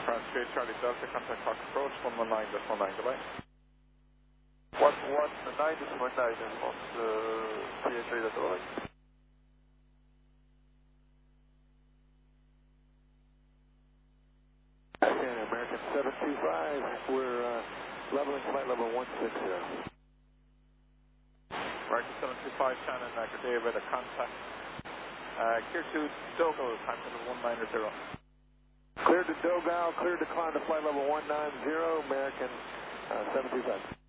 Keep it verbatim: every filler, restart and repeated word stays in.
France three Charlie Delta, contact Fox approach, one one nine point one nine, goodbye. one one nine point nine on the P H three, that's all right. Okay, American seven two five, we're uh, leveling flight level one six zero. American seven two five, Shannon, uh, good day, with a contact. Uh, clear to Dogo, time level one nine zero. Clear to Dogal, clear to climb to flight level one nine zero, American uh, seven two five.